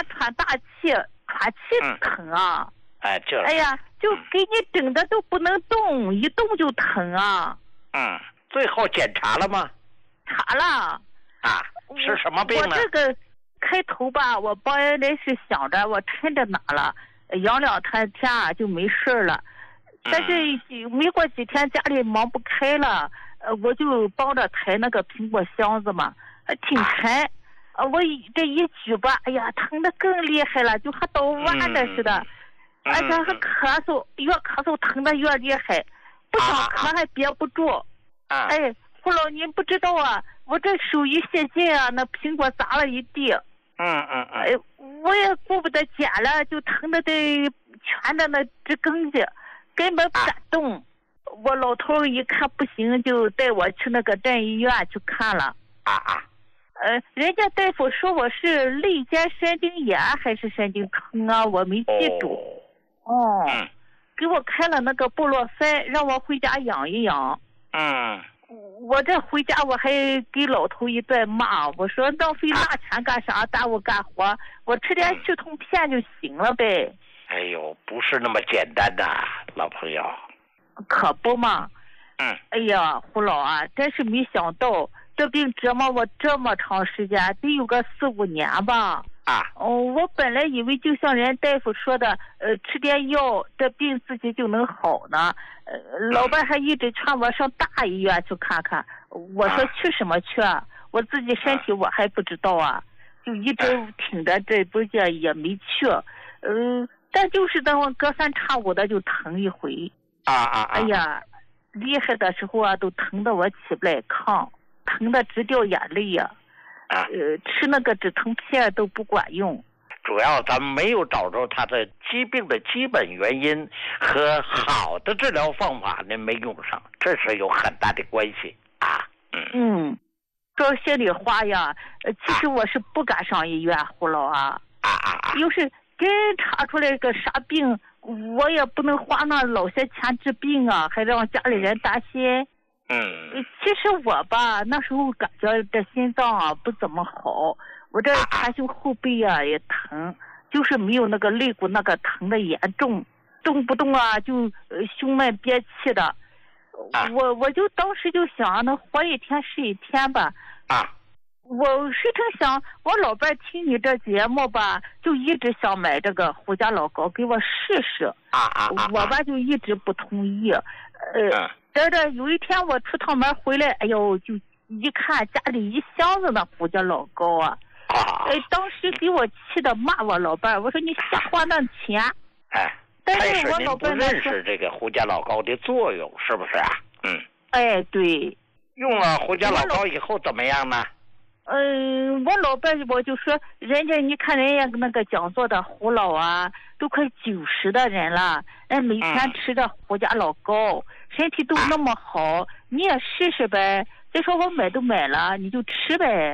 喘大气，喘气疼啊。 就是。 哎呀，就给你整的都不能动，一动就疼啊。 最后检查了吗？ 查了。 是什么病呢？ 我这个开头吧，我本来是想着我抻着哪了，养2、3天就没事了。但是没过几天家里忙不开了，我就帮着抬那个苹果箱子嘛，挺沉。我这一举吧，哎呀，疼得更厉害了，就和捣弯的似的，而且还咳嗽，越咳嗽疼得越厉害，不想咳还憋不住。哎，胡老您不知道啊，我这手一泄劲啊，那苹果砸了一地。哎，我也顾不得捡了，就疼得得蜷着那直更去，根本不敢动。我老头一看不行，就带我去那个镇医院去看了。人家大夫说我是肋间神经炎还是神经疼啊，我没记住。给我开了那个布洛芬，让我回家养一养。我这回家我还给老头一顿骂，我说浪费大钱干啥，耽误干活，我吃点去痛片就行了呗。 哎呦，不是那么简单的，老朋友。 可不嘛。哎呀，胡老啊，真是没想到这病折磨我这么长时间，得有个4-5年吧。我本来以为就像人大夫说的，吃点药这病自己就能好呢。老伴还一直劝我上大医院去看看，我说去什么去啊？我自己身体我还不知道啊，就一直挺着这不是也没去。但就是等我隔三差五的就疼一回。哎呀，厉害的时候啊，都疼得我起不来炕，疼得直掉眼泪呀。吃那个止疼片都不管用， 主要咱们没有找着他的疾病的基本原因和好的治疗方法呢没用上，这是有很大的关系啊。 说心里话呀，其实我是不敢上医院，胡老啊。要是真查出来个啥病，我也不能花那老些钱治病啊，还让家里人担心。其实我吧，那时候感觉这心脏啊不怎么好，我这前胸后背啊也疼，就是没有那个肋骨那个疼的严重，动不动啊就胸闷憋气的。我就当时就想，能活一天是一天吧。我是成想，我老伴听你这节目吧，就一直想买这个胡家老膏给我试试。我吧就一直不同意。这有一天我出趟门回来，哎呦，就一看家里一箱子的胡家老膏啊。当时给我气得骂我老伴，我说你瞎花那钱。但是我老伴不认识这个胡家老膏的作用，是不是啊？ 对。 用了胡家老膏以后怎么样呢？ 我老伴我就说，人家你看人家那个讲座的胡老啊，都快90的人了，每天吃着胡家老膏，身体都那么好，你也试试呗。再说我买都买了，你就吃呗。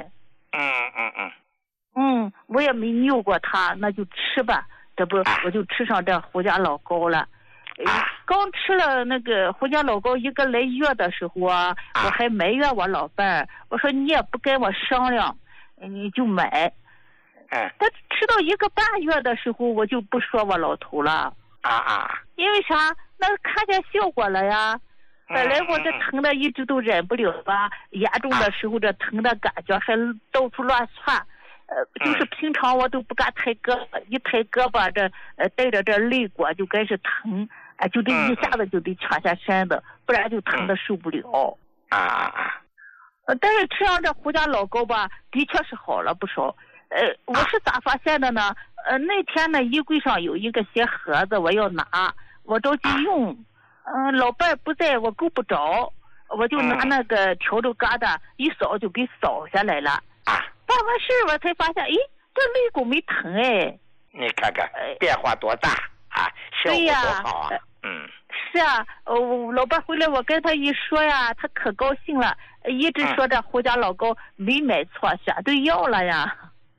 我也没拗过他，那就吃吧。这不我就吃上这胡家老膏了。刚吃了那个胡家老膏1个来月的时候啊，我还埋怨我老伴儿，我说你也不跟我商量，你就买。但吃到1个半月的时候，我就不说我老头了。因为啥？那看见效果了呀。本来我这疼的一直都忍不了吧，严重的时候这疼的感觉还到处乱窜。就是平常我都不敢抬胳膊，一抬胳膊这带着这肋骨就开始疼，就得一下子就得蜷下身子，不然就疼的受不了。但是吃上这胡家老膏吧，的确是好了不少。我是咋发现的呢？那天呢，衣柜上有一个小盒子，我要拿，我着急用，老伴不在，我够不着，我就拿那个笤帚疙瘩一扫就给扫下来了。办完事我才发现，这肋骨没疼哎。 你看看变化多大啊，效果多好啊。 是啊，老伴回来我跟他一说呀，他可高兴了，一直说这胡家老膏没买错，选对药了呀。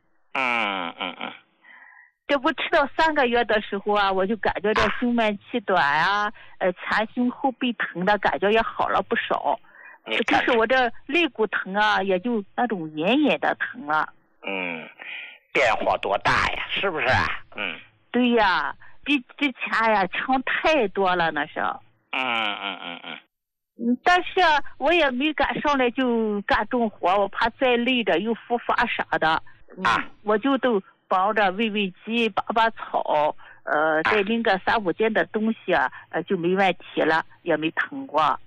这不吃到3个月的时候啊，我就感觉这胸闷气短啊，前胸后背疼的感觉也好了不少。就是我这肋骨疼啊，也就那种隐隐的疼了。 变化多大呀，是不是啊？ 对呀，比之前呀强太多了，那是。但是我也没敢上来就干重活，我怕再累着又复发啥的。我就都帮着喂喂鸡、拔草，再拎个3-5斤的东西就没问题了，也没疼过。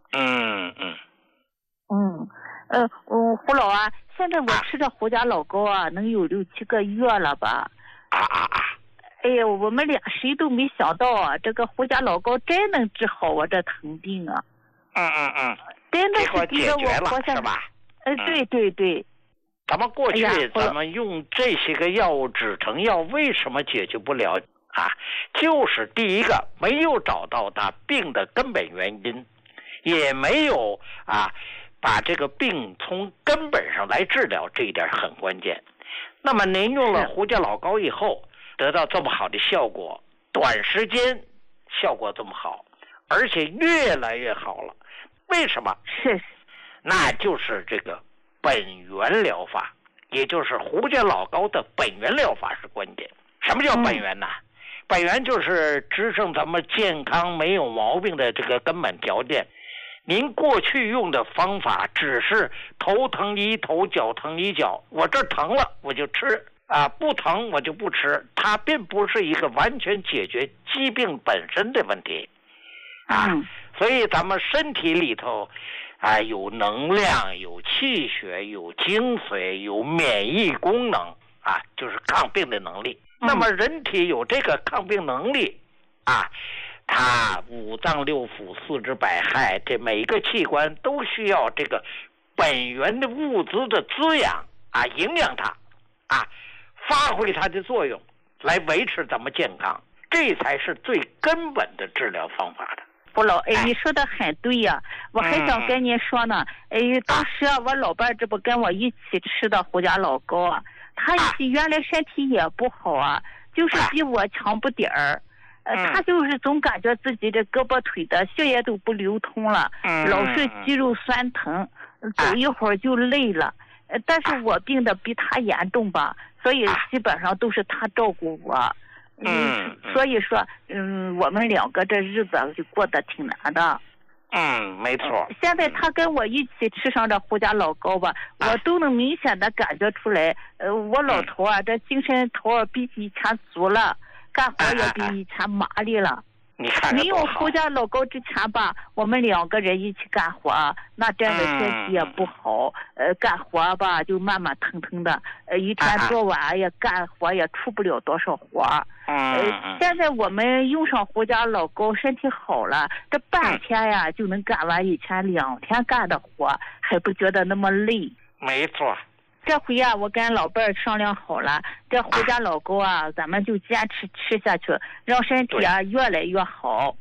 胡老啊，现在我吃着胡家老膏能有6-7个月了吧？哎呀，我们俩谁都没想到这个胡家老膏真能治好我这疼病啊！真的是逼着我活下来。对。 咱们过去咱们用这些个药物止疼药，为什么解决不了就是第一个没有找到它病的根本原因，也没有把这个病从根本上来治疗，这一点很关键。那么您用了胡家老膏以后得到这么好的效果，短时间效果这么好，而且越来越好了，为什么？那就是这个本源疗法，也就是胡家老膏的本源疗法是关键。什么叫本源呢？本源就是支撑咱们健康没有毛病的这个根本条件。您过去用的方法只是头疼一头，脚疼一脚，我这疼了我就吃不疼我就不吃，它并不是一个完全解决疾病本身的问题所以咱们身体里头有能量，有气血，有精髓，有免疫功能就是抗病的能力。那么人体有这个抗病能力它五脏六腑、四肢百骸，这每一个器官都需要这个本源的物质的滋养营养它发挥它的作用，来维持咱们健康，这才是最根本的治疗方法的。 胡老，你说的很对呀，我还想跟您说呢。当时我老伴这不跟我一起吃的胡家老膏他原来身体也不好就是比我强不点儿。他就是总感觉自己这胳膊腿的血液都不流通了，老是肌肉酸疼，走一会儿就累了。但是我病的比他严重吧，所以基本上都是他照顾我。所以说，我们两个这日子就过得挺难的。 没错。 现在他跟我一起吃上这胡家老膏吧，我都能明显的感觉出来，我老头这精神头比以前足了，干活也比以前麻利了。没有胡家老膏之前吧，我们2个人一起干活，那真的身体也不好，干活吧就慢慢腾腾的，一天做完也干活也出不了多少活。现在我们用上胡家老膏，身体好了，这半天就能干完以前2天干的活，还不觉得那么累。 没错。 这回我跟老伴商量好了，这胡家老膏咱们就坚持吃下去，让身体越来越好。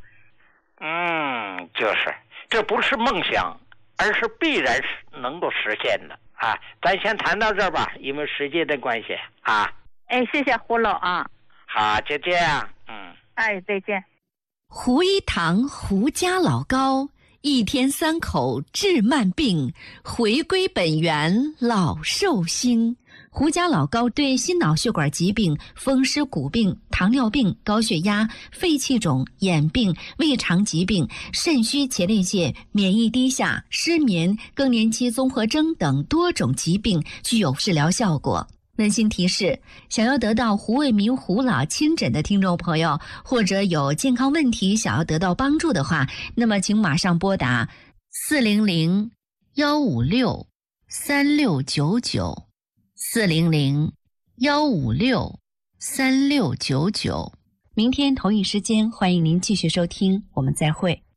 就是这不是梦想，而是必然能够实现的咱先谈到这儿吧，因为时间的关系谢谢胡老好，就这样。 再见。 胡一堂胡家老膏，1天3口治慢病，回归本源老寿星。胡家老膏对心脑血管疾病、风湿骨病、糖尿病、高血压、肺气肿、眼病、胃肠疾病、肾虚前列腺、免疫低下、失眠、更年期综合征等多种疾病具有治疗效果。温馨提示：想要得到胡卫民胡老亲诊的听众朋友，或者有健康问题想要得到帮助的话，那么请马上拨打400-156-3699 400-156-3699。明天同一时间，欢迎您继续收听，我们再会。